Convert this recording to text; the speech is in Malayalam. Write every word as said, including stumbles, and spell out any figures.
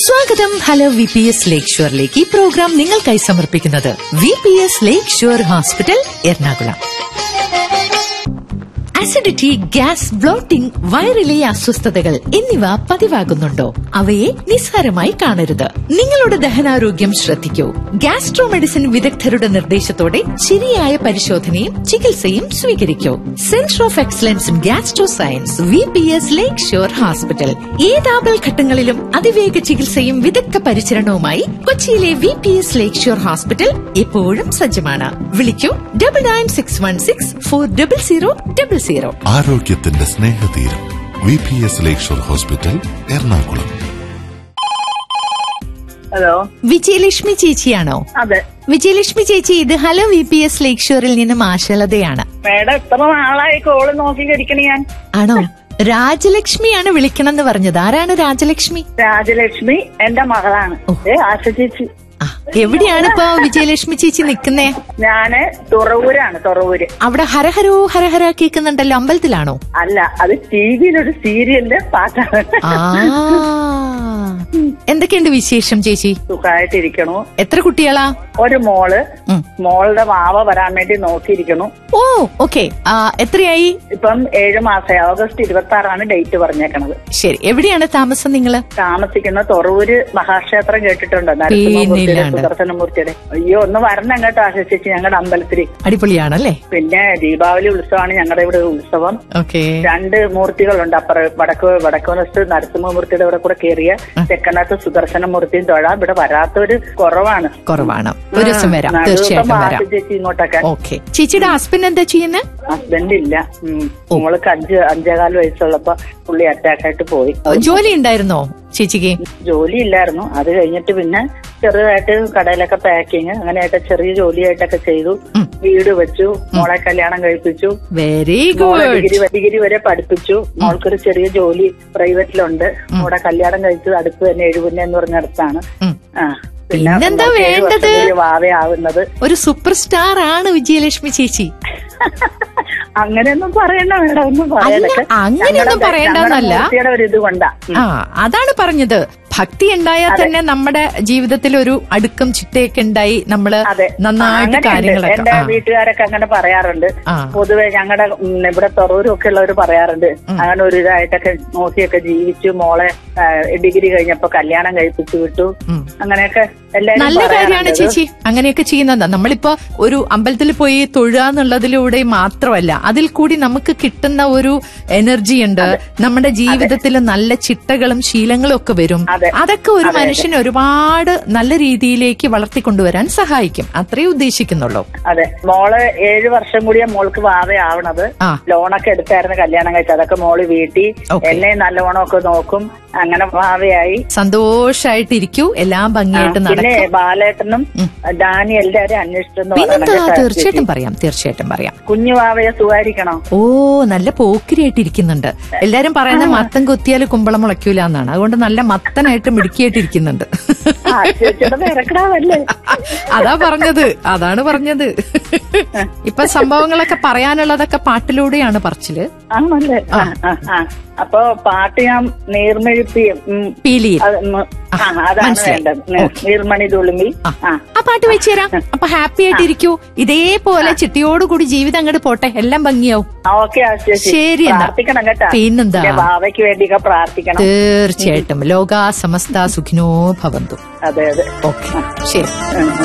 സ്വാഗതം. ഹലോ വി പി എസ് ലേക്ക് ഷോറിലേക്ക്. ഈ പ്രോഗ്രാം നിങ്ങൾക്കായി സമർപ്പിക്കുന്നത് വി പി എസ് ലേക്ക് shore hospital, Ernakulam. Acidity, gas, blotting, വയറിലെ അസ്വസ്ഥതകൾ എന്നിവ പതിവാകുന്നുണ്ടോ? അവയെ നിസ്സാരമായി കാണരുത്. നിങ്ങളുടെ ദഹനാരോഗ്യം ശ്രദ്ധിക്കൂ. ഗ്യാസ്ട്രോ മെഡിസിൻ വിദഗ്ധരുടെ നിർദ്ദേശത്തോടെ ശരിയായ പരിശോധനയും ചികിത്സയും സ്വീകരിക്കൂ. Centre of excellence in gastro science, V P S lake shore hospital. ഏതാപൽ ഘട്ടങ്ങളിലും അതിവേഗ ചികിത്സയും വിദഗ്ധ പരിചരണവുമായി കൊച്ചിയിലെ വി പി എസ് ലേക്ക് ഷോർ ഹോസ്പിറ്റൽ എപ്പോഴും സജ്ജമാണ്. വിളിക്കൂ double nine six one six four double zero double zero. ആരോഗ്യത്തിന്റെ സ്നേഹതീരം വി പി എസ് ലേക്ക് shore hospital, Ernakulam. Hello, Vijayalakshmi ചേച്ചിയാണോ? അതെ, വിജയലക്ഷ്മി ചേച്ചി, ഇത് ഹലോ വി പി എസ് ലേക്ക് ഷോറിൽ നിന്നും ആശലതയാണ്. മേഡം എത്ര നാളായി കോള് നോക്കിയിരിക്കണ ഞാൻ. ആണോ? രാജലക്ഷ്മിയാണ് വിളിക്കണമെന്ന് പറഞ്ഞത്. ആരാണ് രാജലക്ഷ്മി? രാജലക്ഷ്മി എന്റെ മകളാണ്. ആശ ചേച്ചി. എവിടെയാണ് ഇപ്പൊ വിജയലക്ഷ്മി ചേച്ചി നിക്കുന്നേ? ഞാന് തുറവൂരാണ്. തുറവൂര്. അവിടെ ഹരഹരോ ഹരഹര കേൾക്കുന്നുണ്ടല്ലോ, അമ്പലത്തിലാണോ? അല്ല, അത് ടി വിയിലൊരു സീരിയലിന്റെ പാട്ടാണ്. ആ, എന്തൊക്കെയുണ്ട് വിശേഷം ചേച്ചി? സുഖമായിട്ടിരിക്കണു. എത്ര കുട്ടികളാ? ഒരു മോള്. മോളുടെ വാവ വരാൻ വേണ്ടി നോക്കിയിരിക്കണു. ഓ, ഓക്കെ. എത്രയായി? ഇപ്പം ഏഴു മാസമായി. ഓഗസ്റ്റ് ഇരുപത്തി ആറാണ് ഡേറ്റ് പറഞ്ഞേക്കണത്. ശരി. എവിടെയാണ് താമസം നിങ്ങള്? താമസിക്കുന്ന തുറവൂര് മഹാക്ഷേത്രം കേട്ടിട്ടുണ്ടോ? സുദർശനമൂർത്തിയുടെ. അയ്യോ, ഒന്ന് വരണം കേട്ടോ ആശ ചേച്ചി, ഞങ്ങളുടെ അമ്പലത്തില്. അടിപൊളിയാണല്ലേ? പിന്നെ ദീപാവലി ഉത്സവമാണ് ഞങ്ങളുടെ ഇവിടെ ഉത്സവം. രണ്ട് മൂർത്തികളുണ്ട്. അപ്പുറം വടക്ക് വടക്കുവശത്ത് നരസിംഹമൂർത്തിയുടെ ഇവിടെ കൂടെ കയറിയ തെക്കനകത്ത് സുദർശനമൂർത്തിയും തൊഴാം. ഇവിടെ വരാത്തൊരു കുറവാണ്. കുറവാണ്. ഒരു ദിവസം വരാം, തീർച്ചയായിട്ടും വരാം. ചേച്ചി ഇങ്ങോട്ടൊക്കെ. ഓക്കെ. ചേച്ചിയുടെ ഹസ്ബൻഡ് എന്താ ചെയ്യുന്നത്? ഹസ്ബൻഡ് ഇല്ല. മോൾക്ക് അഞ്ച് അഞ്ചേകാല് വയസ്സുള്ളപ്പോ പുള്ളി അറ്റാക്ക് ആയിട്ട് പോയി. ജോലി ഉണ്ടായിരുന്നോ ചേച്ചിക്ക്? ജോലി ഇല്ലായിരുന്നു. അത് കഴിഞ്ഞിട്ട് പിന്നെ ചെറുതായിട്ട് കടയിലൊക്കെ പാക്കിങ് അങ്ങനെയായിട്ട് ചെറിയ ജോലിയായിട്ടൊക്കെ ചെയ്തു. വീട് വെച്ചു. മോളെ കല്യാണം കഴിപ്പിച്ചു. Very good. ഡിഗ്രി ഡിഗ്രി വരെ പഠിപ്പിച്ചു. മോൾക്കൊരു ചെറിയ ജോലി പ്രൈവറ്റിലുണ്ട്. മോളെ കല്യാണം കഴിച്ചത് അടുത്ത് തന്നെ എഴുപുന്ന എന്ന് പറഞ്ഞിടത്താണ്. ആ, പിന്നെന്താ വേണ്ടത്? വാവയാവുന്നത് ഒരു സൂപ്പർ സ്റ്റാർ ആണ് വിജയലക്ഷ്മി ചേച്ചി. അങ്ങനെയൊന്നും പറയണ്ട മേഡം, ഒന്നും പറയണ്ട. അങ്ങനെയൊന്നും പറയണ്ടെന്നല്ല, ഒരിത് കൊണ്ടാ. ആ, അതാണ് പറഞ്ഞത്. ഭക്തി ഉണ്ടായാൽ തന്നെ നമ്മുടെ ജീവിതത്തിൽ ഒരു അടുക്കം ചിട്ടയൊക്കെ ഉണ്ടായി നമ്മള് നന്നായിട്ട് കാര്യങ്ങളൊക്കെ. എന്റെ വീട്ടുകാരൊക്കെ അങ്ങനെ പറയാറുണ്ട്. പൊതുവെ ഞങ്ങളുടെ ഇവിടെ തുറവൂരും ഒക്കെ ഉള്ളവർ പറയാറുണ്ട്. അങ്ങനെ ഒരു ഇതായിട്ടൊക്കെ നോക്കിയൊക്കെ ജീവിച്ചു. മോളെ ഡിഗ്രി കഴിഞ്ഞപ്പോ കല്യാണം കഴിപ്പിച്ചു വിട്ടു. അങ്ങനെയൊക്കെ എല്ലാരും നല്ല കാര്യമാണ് ചേച്ചി അങ്ങനെയൊക്കെ ചെയ്യുന്നത്. നമ്മളിപ്പോ ഒരു അമ്പലത്തിൽ പോയി തൊഴുകയെന്നുള്ളതിലൂടെ മാത്രമല്ല, അതിൽ കൂടി നമുക്ക് കിട്ടുന്ന ഒരു എനർജി ഉണ്ട്. നമ്മുടെ ജീവിതത്തിൽ നല്ല ചിട്ടകളും ശീലങ്ങളും ഒക്കെ വരും. അതൊക്കെ ഒരു മനുഷ്യനെ ഒരുപാട് നല്ല രീതിയിലേക്ക് വളർത്തിക്കൊണ്ടുവരാൻ സഹായിക്കും. അത്രേ ഉദ്ദേശിക്കുന്നുള്ളൂ. അതെ, മോള് ഏഴു വർഷം കൂടിയ മോൾക്ക് വാവയാവണത്. ലോണൊക്കെ എടുത്തായിരുന്നു കല്യാണം കഴിച്ചത്. അതൊക്കെ മോള് വീട്ടി എന്നെ നല്ലോണം ഒക്കെ നോക്കും. അങ്ങനെ ഭാവിയായി സന്തോഷായിട്ടിരിക്കൂ. എല്ലാം ഭംഗിയായിട്ട് നടക്കും. പിന്നെ ബാലേട്ടനും ഡാനി എല്ലാരും അന്വേഷിച്ചെന്ന് തീർച്ചയായിട്ടും പറയാം, തീർച്ചയായിട്ടും പറയാം. കുഞ്ഞു വാവയെ സുഖായിരിക്കണോ? ഓ, നല്ല പോക്കിരിയായിട്ടിരിക്കുന്നുണ്ട്. എല്ലാരും പറയുന്നത് മത്തം കൊത്തിയാൽ കുമ്പളം മുളയ്ക്കൂല എന്നാണ്. അതുകൊണ്ട് നല്ല മത്തനായിട്ട് മിടുക്കിയായിട്ടിരിക്കുന്നുണ്ട്. അതാ പറഞ്ഞത്, അതാണ് പറഞ്ഞത്. ഇപ്പൊ സംഭവങ്ങളൊക്കെ പറയാനുള്ളതൊക്കെ പാട്ടിലൂടെയാണ് പറച്ചില്. ആണല്ലേ? അപ്പൊ പാട്ട് ഞാൻ നീർമെഴുപ്പിയും അതാണ് വേണ്ടത്. നീർമണി തുളുമ്പി ആ പാട്ട് വെച്ചു തരാം. അപ്പൊ ഹാപ്പി ആയിട്ടിരിക്കൂ. ഇതേപോലെ ചിട്ടയോടുകൂടി ജീവിതം അങ്ങോട്ട് പോട്ടെ, എല്ലാം ഭംഗിയാവും. ഓക്കെ, ശരി. പ്രാർത്ഥിക്കണം കേട്ടോ. പിന്നെന്താ, ഭാവയ്ക്ക് വേണ്ടിയൊക്കെ പ്രാർത്ഥിക്കണം. തീർച്ചയായിട്ടും. ലോകാ സമസ്ത സുഖിനോ ഭവന്തു. അതെ അതെ. ഓക്കെ, ശരി.